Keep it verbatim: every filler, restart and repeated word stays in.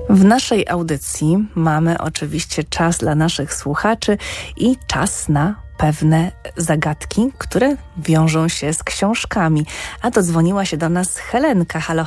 W naszej audycji mamy oczywiście czas dla naszych słuchaczy i czas na pewne zagadki, które wiążą się z książkami. A dodzwoniła się do nas Helenka. Halo,